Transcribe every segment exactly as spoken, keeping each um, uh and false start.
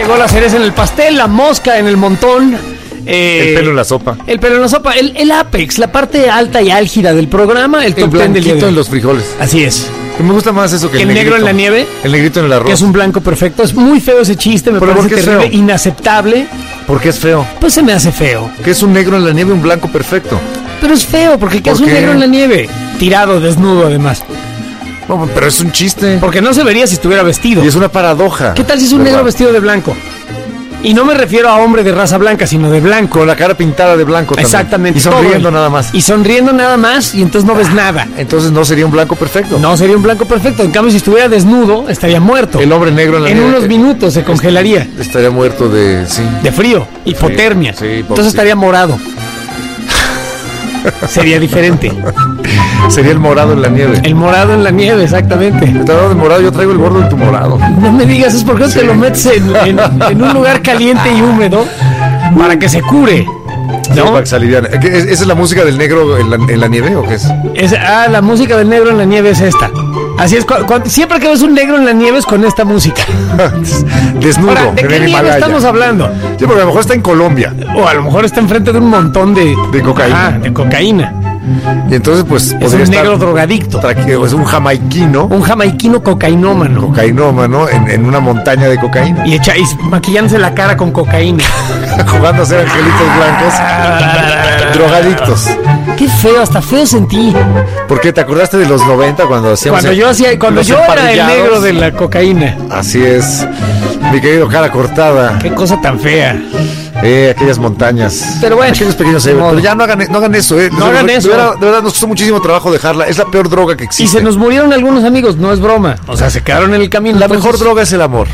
llegó la cereza en el pastel, la mosca en el montón. Eh, el pelo en la sopa. El pelo en la sopa. El, el apex, la parte alta y álgida del programa. El, el top ten del día de en los frijoles. Así es. Me gusta más eso que el, el negrito, negro en la nieve. El negrito en el arroz. Que es un blanco perfecto. Es muy feo ese chiste. Me ¿Pero parece terrible, feo? inaceptable. ¿Por qué es feo? Pues se me hace feo. Que es un negro en la nieve, un blanco perfecto. Pero es feo, porque ¿qué ¿Por es un qué? negro en la nieve? Tirado, desnudo, además. No, pero es un chiste. Porque no se vería si estuviera vestido. Y es una paradoja. ¿Qué tal si es un ¿verdad? negro vestido de blanco? Y no me refiero a hombre de raza blanca, sino de blanco. Con la cara pintada de blanco también. Exactamente. Y sonriendo todo. nada más. Y sonriendo nada más, y entonces no ves nada. Entonces no sería un blanco perfecto. No sería un blanco perfecto. En cambio, si estuviera desnudo, estaría muerto. El hombre negro en la En nieve, unos eh, minutos se congelaría. Estaría muerto de... Sí. De frío, hipotermia. Sí, sí, entonces estaría morado. Sería diferente. Sería el morado en la nieve. El morado en la nieve, exactamente. Te hablando de morado, yo traigo el gordo en tu morado. No me digas, es porque Sí. te lo metes en, en, en un lugar caliente y húmedo para que se cure. No, ¿No? para que se aliviane. ¿Qué- es- ¿Esa es la música del negro en la, en la nieve o qué es? Es, ah, la música del negro en la nieve es esta. Así es, cu- cu- siempre que ves un negro en la nieve es con esta música. Desnudo, Ahora, ¿de en qué el nieve Himalaya. estamos hablando? Sí, porque a lo mejor está en Colombia. O a lo mejor está enfrente de un montón de... De cocaína. Ajá, de cocaína. Y entonces, pues, Es podría un estar negro drogadicto. tra- es un jamaiquino, Un jamaiquino cocainómano. cocainómano, en, en una montaña de cocaína. Y, echa, y maquillándose la cara con cocaína. Jugando a ser angelitos blancos. Drogadictos. Qué feo, hasta feo sentí. ¿Por qué? ¿Te acordaste de los noventa cuando hacíamos... Cuando el- yo hacía, cuando los yo era el emparrillados? negro de la cocaína. Así es. Mi querido cara cortada. Qué cosa tan fea. Eh, aquellas montañas. Pero bueno, Aquellos pequeños héroes. modo. Pero ya no hagan, no hagan eso, eh. No hagan de, eso. De verdad, de verdad, nos costó muchísimo trabajo dejarla. Es la peor droga que Y existe. se nos murieron algunos amigos, no es broma. O sea, se quedaron en el camino. La entonces- mejor droga es el amor.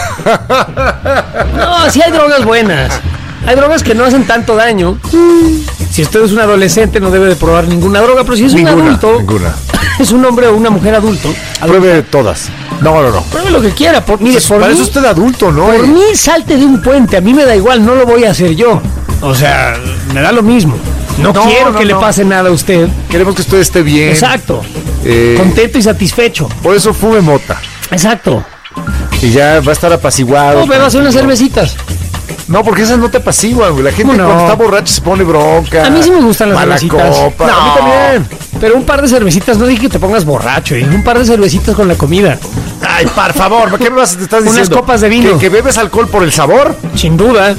No, sí hay drogas buenas. Hay drogas que no hacen tanto daño. Si usted es un adolescente no debe de probar ninguna droga, pero si es Ninguna, un adulto, ninguna. es un hombre o una mujer adulto, Pruebe todas. No, no, no. pruebe lo que quiera. Por, mire, por Para mí, eso usted adulto, ¿no? por Eh, mí salte de un puente, a mí me da igual, no lo voy a hacer yo. O sea, me da lo mismo. No, No, quiero no, que le no. pase nada a usted. Queremos que usted esté bien. Exacto. Eh, Contento y satisfecho. Por eso fume mota. Exacto. Y ya va a estar apaciguado. No, pero hacer unas cervecitas. No, porque esas no te apaciguan, güey. La gente ¿Cómo no? cuando está borracha se pone bronca. A mí sí me gustan las mala cervecitas. copa. No, A mí también. Pero un par de cervecitas, no dije que te pongas borracho, ¿eh? Un par de cervecitas con la comida. Ay, por favor, ¿qué me vas, te estás Unas diciendo? copas de vino. ¿Que, que bebes alcohol por el sabor? Sin duda.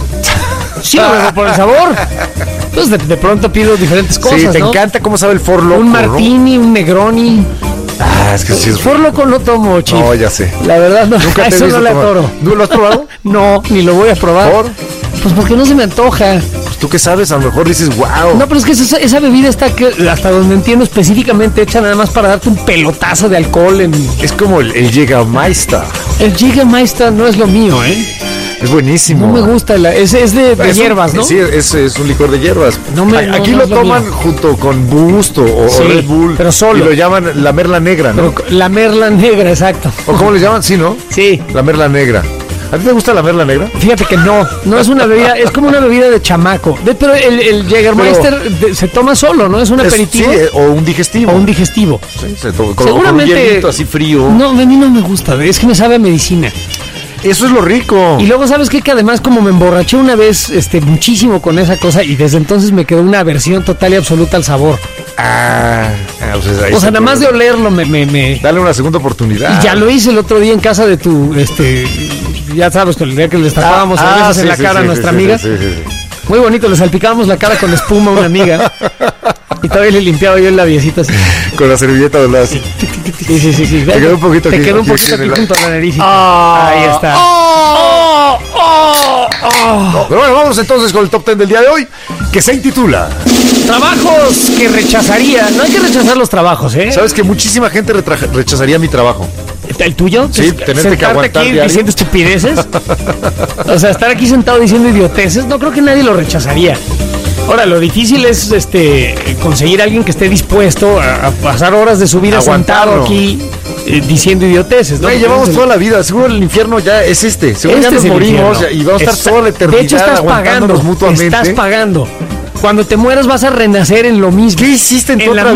Sí lo bebo por el sabor. Entonces de, de pronto pido diferentes cosas, sí, te ¿no? encanta cómo sabe el For Loco, Un ¿no? martini, un negroni. Ah, es que sí es For Loco no tomo, chico. No, ya sé. La verdad no. Nunca te he eso visto no le tomar. atoro. ¿No lo has probado? No, ni lo voy a probar. ¿Por? Pues porque no se me antoja. Pues tú qué sabes, a lo mejor dices, wow. No, pero es que esa, esa bebida está, que, hasta donde entiendo, específicamente hecha nada más para darte un pelotazo de alcohol en... Es como el, el Jägermeister. El Jägermeister no es lo mío, ¿eh? Es buenísimo. No me gusta, la, es, es de, de Es un- hierbas, ¿no? Sí, es, es un licor de hierbas. No me- A- no, Aquí no lo es lo toman mío. junto con Boost o, o Sí, Red Bull. pero solo. Y lo llaman la merla negra, ¿no? Pero la merla negra, exacto. ¿O cómo le llaman? Sí, ¿no? Sí. La merla negra. ¿A ti te gusta la merla negra? Fíjate que no, no es una bebida, es como una bebida de chamaco. De- pero el, el Jägermeister de- se toma solo, ¿no? Es un Es- aperitivo sí, eh, o un digestivo. o un digestivo. Sí, se to- con, Seguramente- con un hielito así frío. No, a mí no me gusta, es que me sabe a medicina. Eso es lo rico. Y luego, ¿sabes qué? Que además como me emborraché una vez este, muchísimo con esa cosa y desde entonces me quedó una aversión total y absoluta al sabor. Ah, ah, pues ahí O sea, se nada más de puede. olerlo me... me, me- Dale una segunda oportunidad. Y ya lo hice el otro día en casa de tu, este, ya sabes, con el día que le destapábamos Ah, cervezas ah, en sí, la sí, cara sí, a nuestra sí, amiga. sí, sí, sí. Muy bonito, le salpicábamos la cara con espuma a una amiga. Y todavía le limpiaba yo el labiecito así. Con la servilleta de las. Sí, sí, sí, sí. Te quedó un poquito Te aquí, quedó un aquí, poquito aquí aquí en la- junto a la nariz. Ah, Ahí está. oh, oh, oh. Pero bueno, vamos entonces con el top ten del día de hoy, que se intitula. Trabajos que rechazaría. No hay que rechazar los trabajos, ¿eh? ¿Sabes que muchísima gente retra- rechazaría mi trabajo? ¿El tuyo? Sí, Es- tenerte que sentarte aguantar aquí diario. diciendo estupideces. O sea, estar aquí sentado diciendo idioteces, no creo que nadie lo rechazaría. Ahora, lo difícil es este conseguir a alguien que esté dispuesto a, a pasar horas de su vida Aguantarlo. sentado aquí eh, diciendo idioteces, ¿no? Güey, Porque llevamos es el- toda la vida, seguro el infierno ya es este, seguro Este ya nos es el morimos infierno. y vamos a estar Está- toda la eternidad de hecho, estás aguantándonos pagando, mutuamente. estás pagando. Cuando te mueras vas a renacer en lo mismo. ¿Qué hiciste en tu En la otra